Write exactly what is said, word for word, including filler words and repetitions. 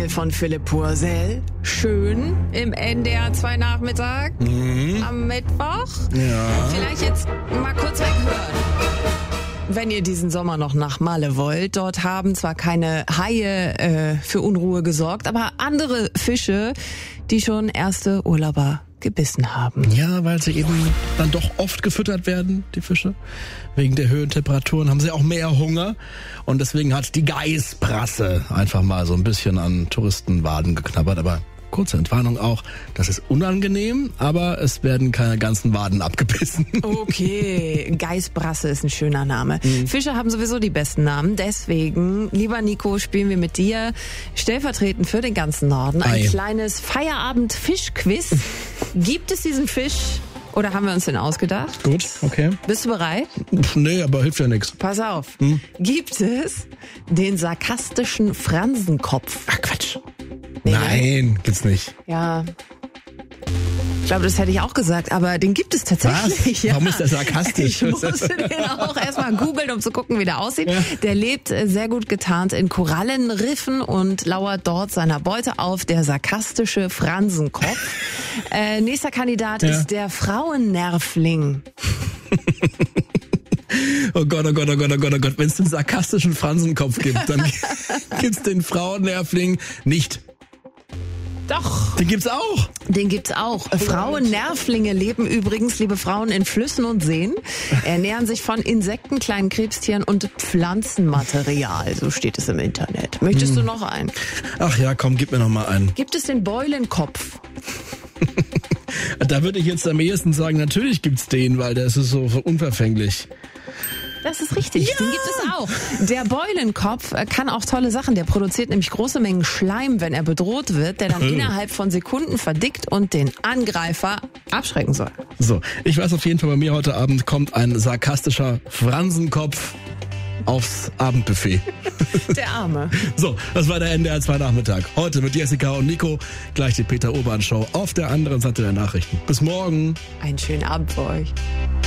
Single von Philipp Purcell. Schön im N D R zwei Nachmittag mhm. am Mittwoch. Ja. Vielleicht jetzt mal kurz weghören. Wenn ihr diesen Sommer noch nach Malle wollt, dort haben zwar keine Haie äh, für Unruhe gesorgt, aber andere Fische, die schon erste Urlauber gebissen haben. Ja, weil sie eben dann doch oft gefüttert werden, die Fische. Wegen der Höhentemperaturen haben sie auch mehr Hunger. Und deswegen hat die Geißbrasse einfach mal so ein bisschen an Touristenwaden geknabbert. Aber kurze Entwarnung auch, das ist unangenehm, aber es werden keine ganzen Waden abgebissen. Okay, Geißbrasse ist ein schöner Name. Mhm. Fische haben sowieso die besten Namen, deswegen, lieber Nico, spielen wir mit dir stellvertretend für den ganzen Norden ein Ei. kleines Feierabend-Fisch-Quiz. Gibt es diesen Fisch oder haben wir uns den ausgedacht? Gut, okay. Bist du bereit? Pff, nee, aber hilft ja nichts. Pass auf. Hm? Gibt es den sarkastischen Fransenkopf? Ach Quatsch. Nee, Nein, gibt's nicht. Ja. Ich glaube, das hätte ich auch gesagt, aber den gibt es tatsächlich. Was? Ja. Warum ist der sarkastisch? Ich musste den auch erstmal googeln, um zu gucken, wie der aussieht. Ja. Der lebt sehr gut getarnt in Korallenriffen und lauert dort seiner Beute auf, der sarkastische Fransenkopf. äh, nächster Kandidat Ja. ist der Frauennervling. Oh Gott, oh Gott, oh Gott, oh Gott, oh Gott. Wenn es den sarkastischen Fransenkopf gibt, dann gibt's den Frauennervling nicht. Doch. Den gibt's auch. Den gibt's auch. Frauennervlinge leben übrigens, liebe Frauen, in Flüssen und Seen, ernähren sich von Insekten, kleinen Krebstieren und Pflanzenmaterial. So steht es im Internet. Möchtest hm. du noch einen? Ach ja, komm, gib mir noch mal einen. Gibt es den Beulenkopf? Da würde ich jetzt am ehesten sagen, natürlich gibt's den, weil der ist so, so unverfänglich. Das ist richtig, ja. Den gibt es auch. Der Beulenkopf kann auch tolle Sachen. Der produziert nämlich große Mengen Schleim, wenn er bedroht wird, der dann innerhalb von Sekunden verdickt und den Angreifer abschrecken soll. So, ich weiß auf jeden Fall, bei mir heute Abend kommt ein sarkastischer Fransenkopf aufs Abendbuffet. Der Arme. So, das war der N D R zwei Nachmittag. Heute mit Jessica und Nico. Gleich die Peter Urban Show auf der anderen Seite der Nachrichten. Bis morgen. Einen schönen Abend für euch.